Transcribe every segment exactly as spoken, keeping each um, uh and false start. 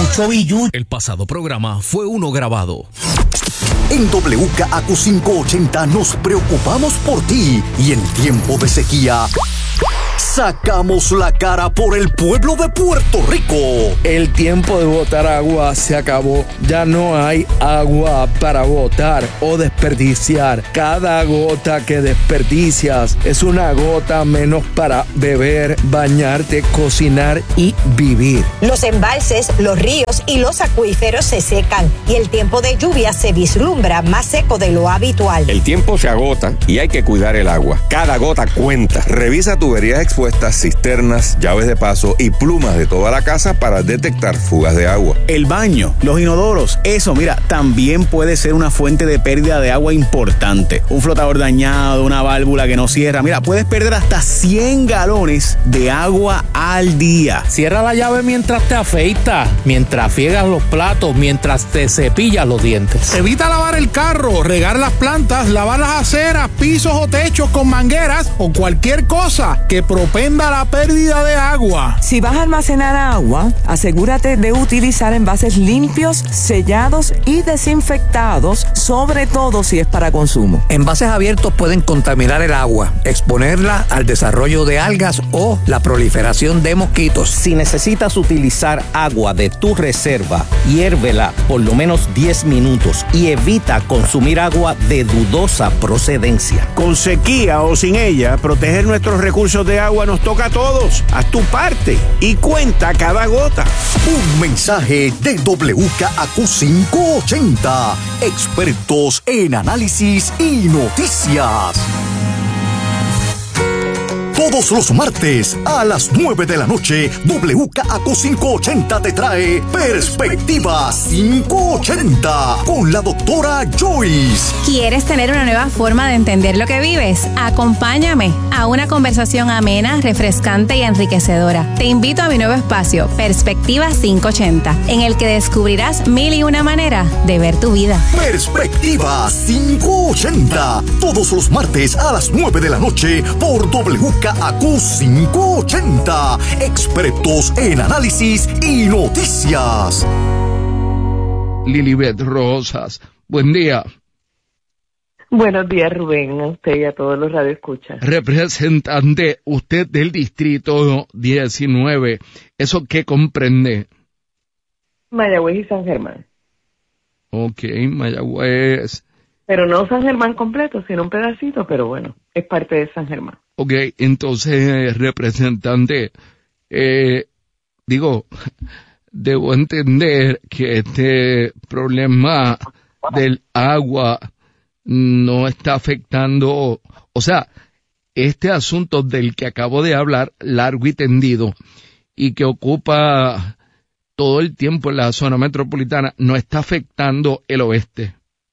Chovillu. El pasado programa fue uno grabado. En W K A Q quinientos ochenta nos preocupamos por ti y en tiempo de sequía sacamos la cara por el pueblo de Puerto Rico. El tiempo de botar agua se acabó. Ya no hay agua para botar o desperdiciar. Cada gota que desperdicias es una gota menos para beber, bañarte, cocinar y vivir. Los embalses, los ríos y los acuíferos se secan y el tiempo de lluvia se vislumbra más seco de lo habitual. El tiempo se agota y hay que cuidar el agua. Cada gota cuenta. Revisa tuberías expuestas, cisternas, llaves de paso y plumas de toda la casa para detectar fugas de agua. El baño, los inodoros, eso, mira, también puede ser una fuente de pérdida de agua importante. Un flotador dañado, una válvula que no cierra, mira, puedes perder hasta cien galones de agua al día. Cierra la llave mientras te afeitas, mientras friegas los platos, mientras te cepillas los dientes. Evita lavar el carro, regar las plantas, lavar las aceras, pisos o techos con mangueras o cualquier cosa que propenda la pérdida de agua. Si vas a almacenar agua, asegúrate de utilizar envases limpios, sellados y desinfectados, sobre todo si es para consumo. Envases abiertos pueden contaminar el agua, exponerla al desarrollo de algas o la proliferación de mosquitos. Si necesitas utilizar agua de tu reserva, hiérvela por lo menos diez minutos y evita consumir agua de dudosa procedencia. Con sequía o sin ella, proteger nuestros recursos de agua nos toca a todos. Haz tu parte y cuenta cada gota. Un mensaje de W K A Q quinientos ochenta. Expertos en análisis y noticias. Todos los martes a las nueve de la noche, W K A Q quinientos ochenta te trae Perspectiva quinientos ochenta con la doctora Joyce. ¿Quieres tener una nueva forma de entender lo que vives? Acompáñame a una conversación amena, refrescante y enriquecedora. Te invito a mi nuevo espacio, Perspectiva quinientos ochenta, en el que descubrirás mil y una manera de ver tu vida. Perspectiva quinientos ochenta, todos los martes a las nueve de la noche por W K A Q quinientos ochenta. Expertos en análisis y noticias. Lilibet Rosas, buen día. Buenos días, Rubén, a usted y a todos los radioescuchas. Representante, usted del distrito diecinueve, ¿eso qué comprende? Mayagüez y San Germán. Ok, Mayagüez. Pero no San Germán completo, sino un pedacito, pero bueno, es parte de San Germán. Ok, entonces, representante, eh, digo, debo entender que este problema del agua no está afectando, o sea, este asunto del que acabo de hablar, largo y tendido, y que ocupa todo el tiempo en la zona metropolitana, no está afectando el oeste.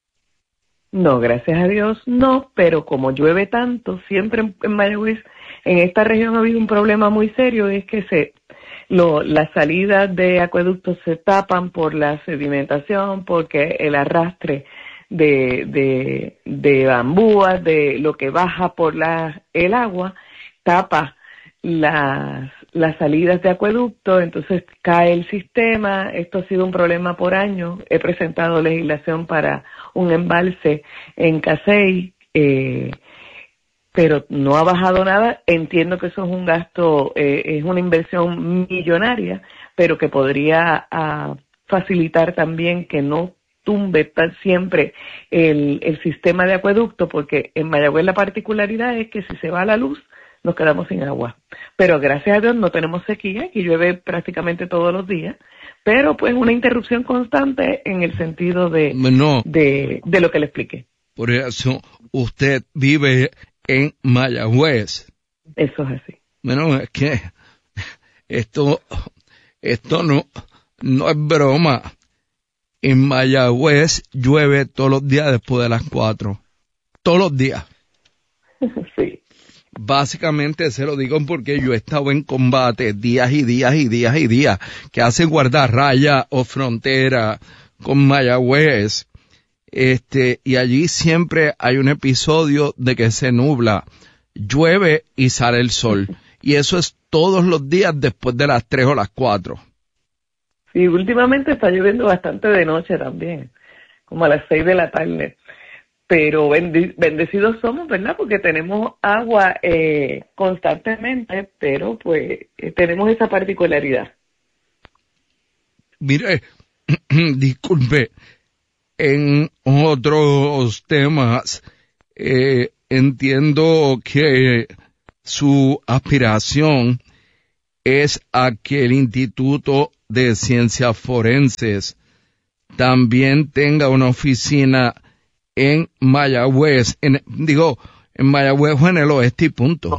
No, gracias a Dios, no, pero como llueve tanto, siempre en, en Mayagüez, en esta región ha habido un problema muy serio, es que se lo, las salidas de acueductos se tapan por la sedimentación, porque el arrastre de, de, de bambúas, de lo que baja por la, el agua, tapa las, las salidas de acueducto, entonces cae el sistema. Esto ha sido un problema por años. He presentado legislación para un embalse en Casey, eh, pero no ha bajado nada. Entiendo que eso es un gasto, eh, es una inversión millonaria, pero que podría uh, facilitar también que no tumbe tan siempre el, el sistema de acueducto, porque en Mayagüez la particularidad es que si se va la luz, nos quedamos sin agua. Pero gracias a Dios no tenemos sequía, aquí llueve prácticamente todos los días, pero pues una interrupción constante en el sentido de, no, de, de lo que le expliqué. Por eso usted vive en Mayagüez. Eso es así. Bueno, es que esto, esto no, no es broma. En Mayagüez llueve todos los días después de las cuatro. Todos los días. Sí. Básicamente se lo digo porque yo he estado en combate días y días y días y días que hacen guardarraya o frontera con Mayagüez. Este, y allí siempre hay un episodio de que se nubla, llueve y sale el sol. Y eso es todos los días después de las tres o las cuatro. Y últimamente está lloviendo bastante de noche también, como a las seis de la tarde. Pero bendi- bendecidos somos, ¿verdad? Porque tenemos agua eh, constantemente, pero pues eh, tenemos esa particularidad. Mire, disculpe, en otros temas, eh, entiendo que su aspiración es a que el Instituto de Ciencias Forenses también tenga una oficina en Mayagüez, en, digo, en Mayagüez o en el oeste y punto.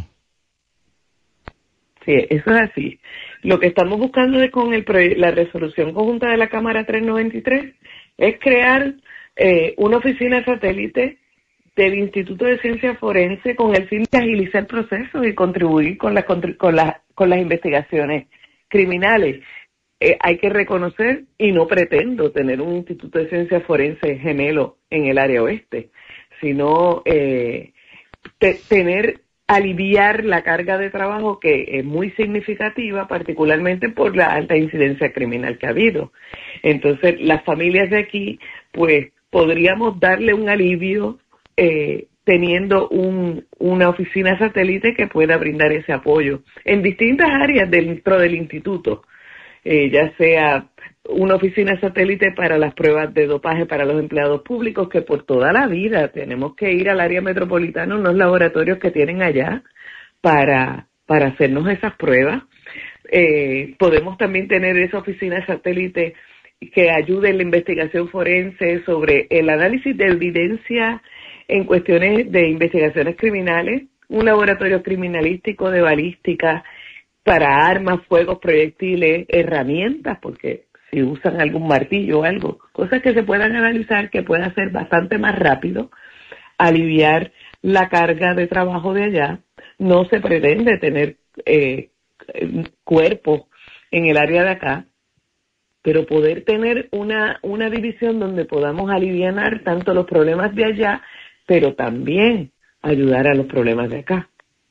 Sí, eso es así. Lo que estamos buscando de, con el proye- la resolución conjunta de la Cámara trescientos noventa y tres es crear eh, una oficina satélite del Instituto de Ciencias Forenses con el fin de agilizar procesos y contribuir con las con, la, con las investigaciones criminales. Eh, hay que reconocer, y no pretendo tener un Instituto de Ciencias Forenses gemelo en el área oeste, sino eh, te, tener, aliviar la carga de trabajo que es muy significativa, particularmente por la alta incidencia criminal que ha habido. Entonces, las familias de aquí, pues, podríamos darle un alivio eh, teniendo un, una oficina satélite que pueda brindar ese apoyo en distintas áreas dentro del instituto. Eh, ya sea una oficina satélite para las pruebas de dopaje para los empleados públicos, que por toda la vida tenemos que ir al área metropolitana, unos laboratorios que tienen allá, para, para hacernos esas pruebas. Eh, podemos también tener esa oficina satélite que ayude en la investigación forense sobre el análisis de evidencia en cuestiones de investigaciones criminales, un laboratorio criminalístico de balística, para armas, fuegos, proyectiles, herramientas, porque si usan algún martillo o algo, cosas que se puedan analizar, que pueda ser bastante más rápido, aliviar la carga de trabajo de allá. No se pretende tener eh, cuerpos en el área de acá, pero poder tener una, una división donde podamos alivianar tanto los problemas de allá, pero también ayudar a los problemas de acá.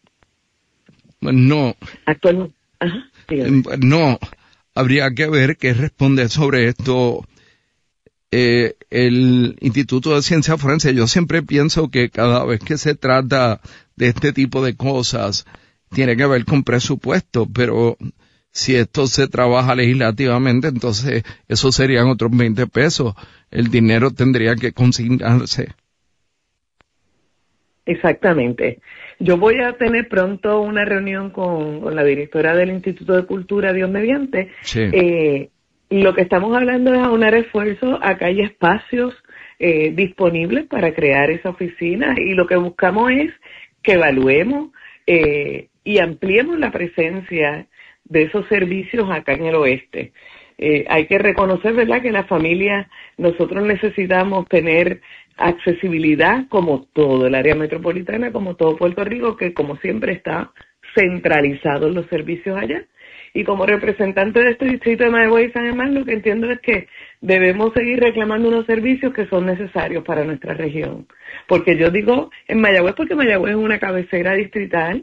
No. Actualmente, ajá, no, habría que ver qué responde sobre esto eh, el Instituto de Ciencias Forenses. Yo siempre pienso que cada vez que se trata de este tipo de cosas, tiene que ver con presupuesto, pero si esto se trabaja legislativamente, entonces eso serían otros veinte pesos. El dinero tendría que consignarse. Exactamente. Yo voy a tener pronto una reunión con, con la directora del Instituto de Cultura, Dios mediante. Sí. Eh, lo que estamos hablando es aunar esfuerzos. Acá hay espacios eh, disponibles para crear esa oficina, y lo que buscamos es que evaluemos eh, y ampliemos la presencia de esos servicios acá en el oeste. Eh, hay que reconocer, ¿verdad?, que las familias, nosotros necesitamos tener accesibilidad, como todo el área metropolitana, como todo Puerto Rico, que como siempre está centralizado en los servicios allá. Y como representante de este distrito de Mayagüez y San Germán, lo que entiendo es que debemos seguir reclamando unos servicios que son necesarios para nuestra región. Porque yo digo en Mayagüez, porque Mayagüez es una cabecera distrital,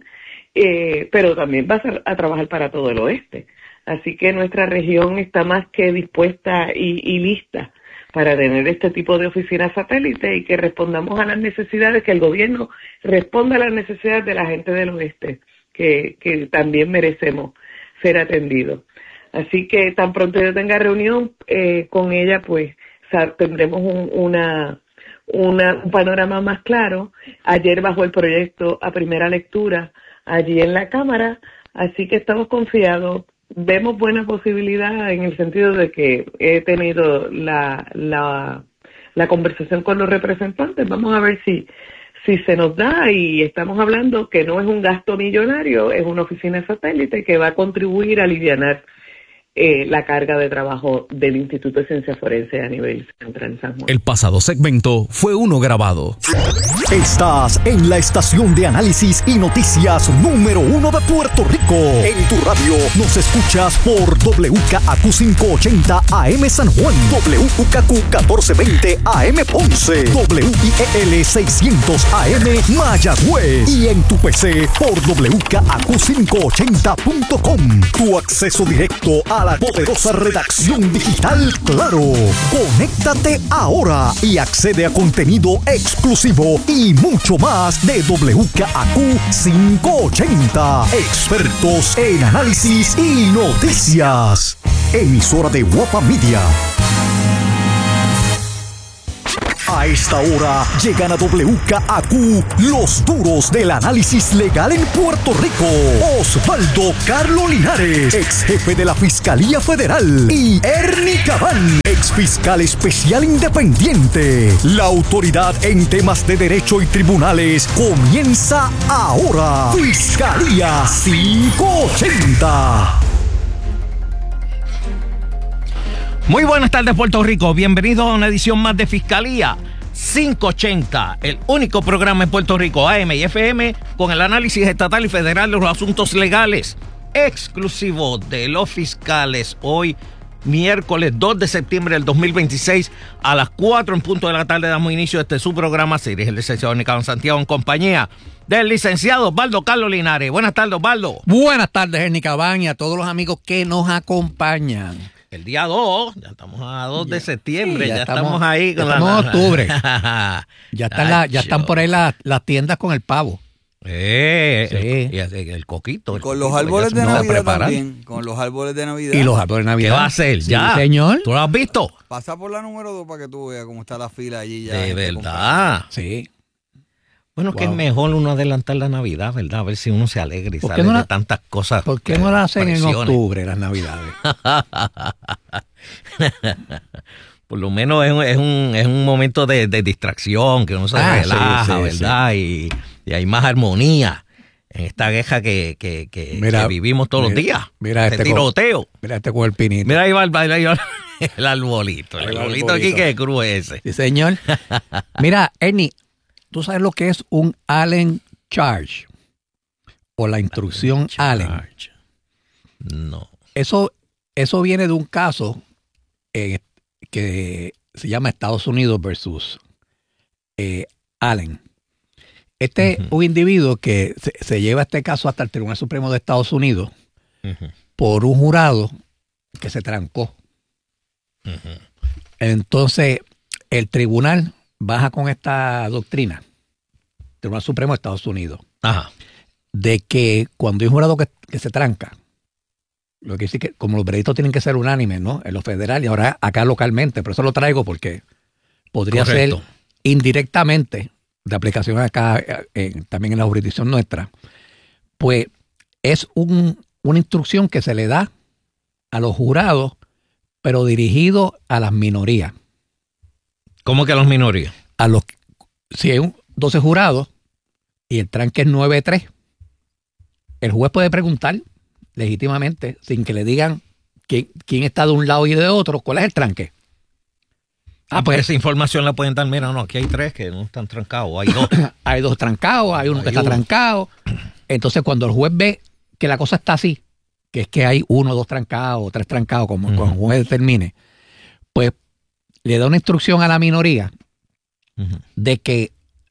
eh, pero también va a, a trabajar para todo el oeste. Así que nuestra región está más que dispuesta y, y lista para tener este tipo de oficinas satélite, y que respondamos a las necesidades, que el gobierno responda a las necesidades de la gente del oeste, que, que también merecemos ser atendidos. Así que tan pronto yo tenga reunión eh, con ella, pues tendremos un, una, una, un panorama más claro. Ayer bajó el proyecto a primera lectura allí en la Cámara, así que estamos confiados. Vemos buena posibilidad en el sentido de que he tenido la, la, la conversación con los representantes. Vamos a ver si, si se nos da, y estamos hablando que no es un gasto millonario, es una oficina satélite que va a contribuir a alivianar eh, la carga de trabajo del Instituto de Ciencias Forenses a nivel central en San Juan. El pasado segmento fue uno grabado. Estás en la estación de análisis y noticias número uno de Puerto Rico. En tu radio nos escuchas por W K A Q quinientos ochenta A M San Juan, W K Q catorce veinte A M Ponce, W I E L seiscientos A M Mayagüez, y en tu P C por W K A Q quinientos ochenta punto com. Tu acceso directo a a la poderosa redacción digital Claro. Conéctate ahora y accede a contenido exclusivo y mucho más de W K A Q quinientos ochenta. Expertos en análisis y noticias. Emisora de Guapa Media. A esta hora llegan a W K A Q los duros del análisis legal en Puerto Rico. Osvaldo Carlos Linares, ex jefe de la Fiscalía Federal, y Ernie Cabán, ex fiscal especial independiente. La autoridad en temas de derecho y tribunales comienza ahora. Fiscalía quinientos ochenta. Muy buenas tardes, Puerto Rico. Bienvenidos a una edición más de Fiscalía quinientos ochenta, el único programa en Puerto Rico, A M y F M, con el análisis estatal y federal de los asuntos legales, exclusivo de los fiscales. Hoy, miércoles dos de septiembre del dos mil veintiséis, a las cuatro en punto de la tarde, damos inicio a este su programa. Series el licenciado Ernie Cabán Santiago en compañía del licenciado Osvaldo Carlos Linares. Buenas tardes, Osvaldo. Buenas tardes, Ernie Cabán, y a todos los amigos que nos acompañan. El día dos, ya estamos a dos de septiembre, sí, ya, ya estamos, estamos ahí. Con ya la, estamos en octubre. ya, están la, ya están por ahí las, las tiendas con el pavo. Eh, sí. el, el, el coquito. El con coquito, los árboles de Navidad también. Con los árboles de Navidad. Y los árboles de Navidad. ¿Qué va a hacer? Sí, ya. Señor. ¿Tú lo has visto? Pasa por la número dos para que tú veas cómo está la fila allí. Ya de verdad. Sí. Bueno, wow. Que es mejor uno adelantar la Navidad, ¿verdad? A ver si uno se alegra y sale no de la, tantas cosas. ¿Por qué no la hacen presiones? En octubre, las Navidades? Por lo menos es un, es un, es un momento de, de distracción, que uno se ah, relaja, sí, sí, ¿verdad? Sí. Y, y hay más armonía en esta queja que, que, que, mira, que vivimos todos mira, los días. Mira este tiroteo. Con, mira este cuerpinito. Mira ahí va, ahí va el arbolito. El, el arbolito, arbolito aquí que es cruz ese. Sí, señor. Mira, Ernie, ¿tú sabes lo que es un Allen Charge? O la instrucción Allen. Charge. No. Eso, eso viene de un caso eh, que se llama Estados Unidos versus eh, Allen. Este es uh-huh. un individuo que se, se lleva este caso hasta el Tribunal Supremo de Estados Unidos uh-huh. por un jurado que se trancó. Uh-huh. Entonces, el tribunal baja con esta doctrina, Tribunal Supremo de Estados Unidos, Ajá. de que cuando hay un jurado que, que se tranca, lo que dice que como los veredictos tienen que ser unánimes, ¿no? En lo federal y ahora acá localmente, pero eso lo traigo porque podría Correcto. ser indirectamente de aplicación acá, eh, también en la jurisdicción nuestra, pues es un, una instrucción que se le da a los jurados, pero dirigido a las minorías. ¿Cómo que a las minorías? A los, si hay un doce jurados y el tranque es nueve tres, el juez puede preguntar legítimamente, sin que le digan quién, quién está de un lado y de otro, ¿cuál es el tranque? Ah, pues esa información la pueden dar, mira, no, aquí hay tres que no están trancados, hay dos. hay dos trancados, hay uno hay que uno. está trancado. Entonces, cuando el juez ve que la cosa está así, que es que hay uno, dos trancados, tres trancados, como uh-huh. cuando el juez determine, pues le da una instrucción a la minoría uh-huh. de que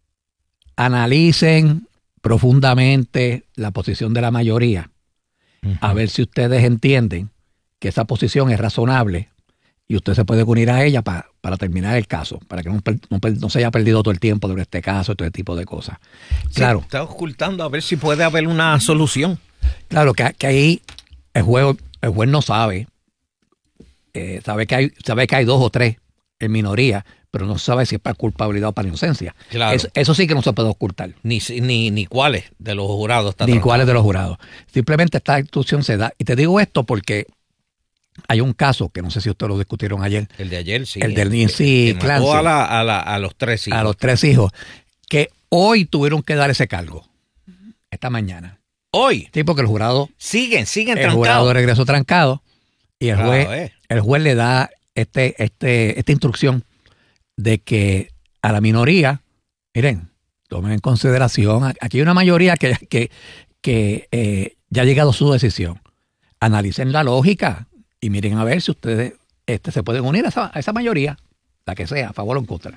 analicen profundamente la posición de la mayoría, uh-huh. a ver si ustedes entienden que esa posición es razonable y usted se puede unir a ella para, para terminar el caso, para que no, no, no se haya perdido todo el tiempo sobre este caso y todo ese tipo de cosas. Sí, claro. Está ocultando a ver si puede haber una solución. Claro, que, que ahí el juez, el juez no sabe, eh, sabe, que hay, sabe que hay dos o tres en minoría, pero no sabe si es para culpabilidad o para inocencia. Claro. Eso, eso sí que no se puede ocultar. Ni, ni, ni cuáles de los jurados está Ni tratando. cuáles de los jurados. Simplemente esta instrucción se da. Y te digo esto porque hay un caso que no sé si ustedes lo discutieron ayer. El de ayer, sí. El del Nancy Clancy. A, la, a, la, a los tres hijos. A los tres hijos. Que hoy tuvieron que dar ese cargo. Esta mañana. ¿Hoy? Sí, porque el jurado... Siguen, siguen el trancados. El jurado regresó trancado. Y el claro, juez, eh. el juez le da este, este, esta instrucción de que a la minoría, miren, tomen en consideración, aquí hay una mayoría que, que, que eh, ya ha llegado a su decisión. Analicen la lógica y miren a ver si ustedes este, se pueden unir a esa, a esa mayoría, la que sea, a favor o en contra.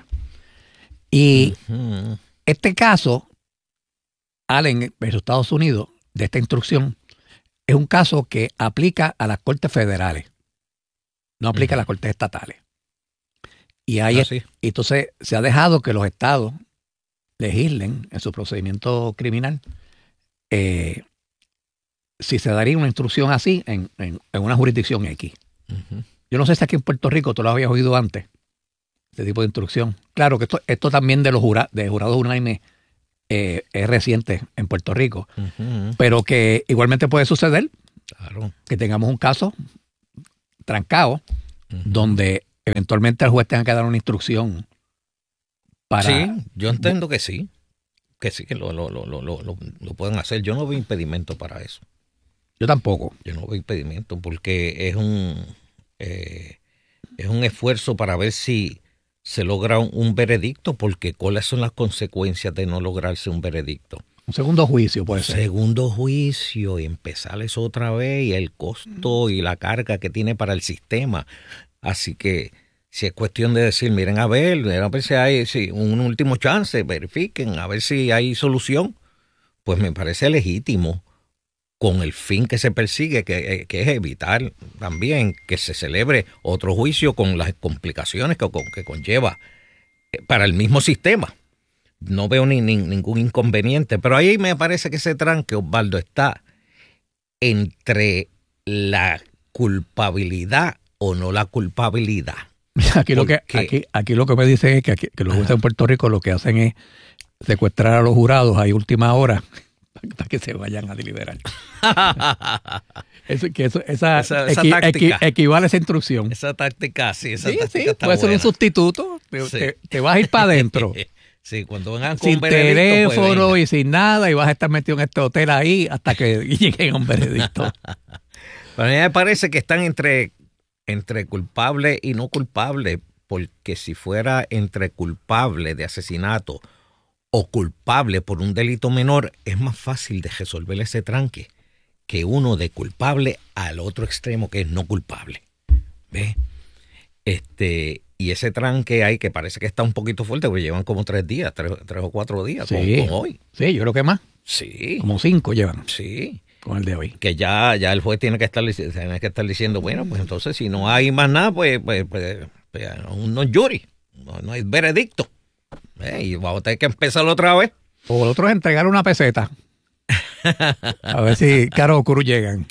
Y uh-huh. este caso, Allen versus Estados Unidos, de esta instrucción, es un caso que aplica a las cortes federales, no aplica uh-huh. a las cortes estatales. Y ahí, ah, sí. entonces se ha dejado que los estados legislen en su procedimiento criminal eh, si se daría una instrucción así en, en, en una jurisdicción X. Uh-huh. Yo no sé si aquí en Puerto Rico tú lo habías oído antes, este tipo de instrucción. Claro que esto, esto también de los jura, de jurados unánimes eh, es reciente en Puerto Rico, uh-huh. pero que igualmente puede suceder claro. que tengamos un caso trancado uh-huh. donde eventualmente el juez tenga que dar una instrucción para... Sí, yo entiendo que sí, que sí, que lo, lo, lo, lo, lo, lo pueden hacer. Yo no veo impedimento para eso. Yo tampoco. Yo no veo impedimento porque es un eh, es un esfuerzo para ver si se logra un, un veredicto, porque ¿cuáles son las consecuencias de no lograrse un veredicto? Un segundo juicio puede ser. Segundo juicio y empezar eso otra vez y el costo y la carga que tiene para el sistema. Así que si es cuestión de decir, miren, a ver, a ver si hay si un último chance, verifiquen, a ver si hay solución, pues me parece legítimo con el fin que se persigue, que, que es evitar también que se celebre otro juicio con las complicaciones que, que conlleva para el mismo sistema. No veo ni, ni, ningún inconveniente, pero ahí me parece que ese tranque, Osvaldo, está entre la culpabilidad o no la culpabilidad. Aquí lo, que, aquí, aquí lo que me dicen es que, aquí, que los jueces en Puerto Rico lo que hacen es secuestrar a los jurados a última hora para que se vayan a deliberar. eso, que eso, esa, esa, esa equi, equi, equivale a esa instrucción. Esa táctica, sí, esa sí, táctica sí, está puede buena. ser un sustituto. Te, sí. te, te vas a ir para adentro. Sí, cuando vengan con sin teléfono pues, y sin nada, y vas a estar metido en este hotel ahí hasta que lleguen a un veredicto. Para mí me parece que están entre, entre culpable y no culpable, porque si fuera entre culpable de asesinato o culpable por un delito menor, es más fácil de resolver ese tranque que uno de culpable al otro extremo, que es no culpable. ¿Ves? Este... Y ese tranque ahí que parece que está un poquito fuerte, porque llevan como tres días, tres, tres o cuatro días sí, con, con hoy. Sí, yo creo que más. Sí. Como cinco llevan. Sí. Con el de hoy. Que ya, ya el juez tiene que estar, tiene que estar diciendo, bueno, pues entonces si no hay más nada, pues, pues, pues, pues no es jury, no, no hay veredicto. Eh, y vamos a tener que empezar otra vez. O el otro es entregar una peseta. A ver si Caro o Cruz llegan.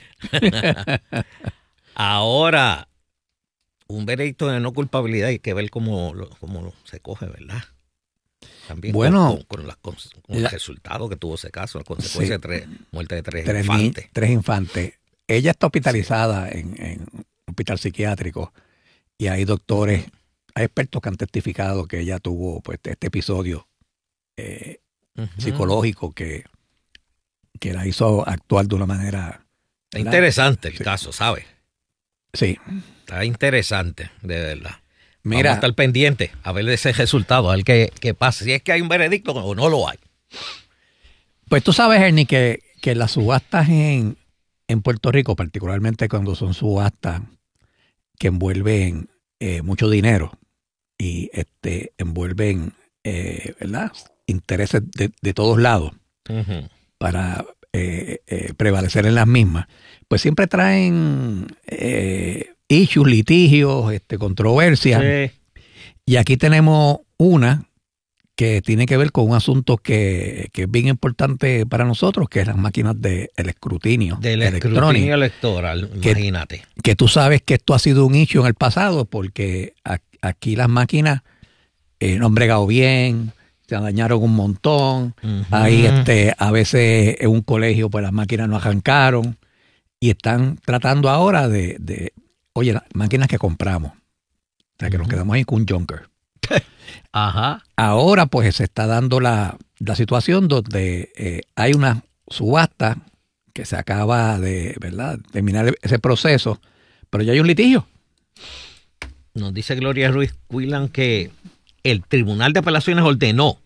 Ahora... Un veredicto de no culpabilidad hay que ver cómo, cómo se coge, ¿verdad? También bueno, con, con, las, con la, el resultado que tuvo ese caso, la consecuencia sí, de tres, muerte de tres, tres infantes. Tres infantes. Ella está hospitalizada sí. en, en un hospital psiquiátrico y hay doctores, hay expertos que han testificado que ella tuvo pues este episodio eh, uh-huh. psicológico que, que la hizo actuar de una manera... Está interesante el sí. caso, ¿sabes? Sí. Está interesante, de verdad. Mira, vamos a estar pendientes a ver ese resultado, a ver qué, qué pasa, si es que hay un veredicto o no lo hay. Pues tú sabes, Ernie, que, que las subastas en, en Puerto Rico, particularmente cuando son subastas que envuelven eh, mucho dinero y este envuelven eh, ¿verdad? intereses de, de todos lados uh-huh. para eh, eh, prevalecer en las mismas, pues siempre traen... Eh, issues, litigios, este, controversias. Sí. Y aquí tenemos una que tiene que ver con un asunto que, que es bien importante para nosotros, que es las máquinas del de escrutinio. Del escrutinio electoral, imagínate. Que, que tú sabes que esto ha sido un issue en el pasado, porque a, aquí las máquinas eh, no han bregado bien, se dañaron un montón. Uh-huh. Ahí este, a veces en un colegio pues las máquinas no arrancaron y están tratando ahora de... de Oye, las máquinas que compramos, o sea, que uh-huh. nos quedamos ahí con un junker. Ajá. Ahora, pues, se está dando la, la situación donde eh, hay una subasta que se acaba de, ¿verdad?, terminar ese proceso, pero ya hay un litigio. Nos dice Gloria Ruiz Cuilan que el Tribunal de Apelaciones ordenó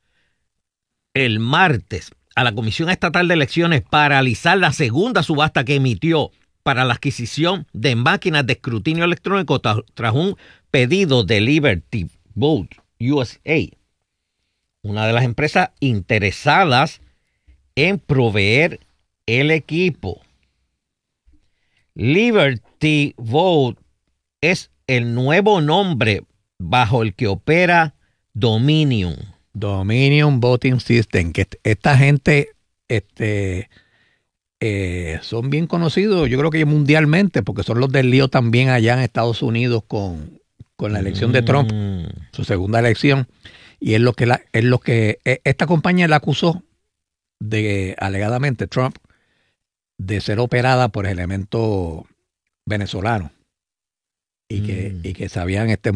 el martes a la Comisión Estatal de Elecciones paralizar la segunda subasta que emitió para la adquisición de máquinas de escrutinio electrónico tras un pedido de Liberty Vote U S A, una de las empresas interesadas en proveer el equipo. Liberty Vote es el nuevo nombre bajo el que opera Dominion. Dominion Voting System, que esta gente este, eh, son bien conocidos, yo creo que mundialmente, porque son los del lío también allá en Estados Unidos con, con la elección de Trump, Mm. su segunda elección, y es lo que la, es lo que esta compañía la acusó de, alegadamente, Trump, de ser operada por elementos venezolanos y que, Mm. y que sabían este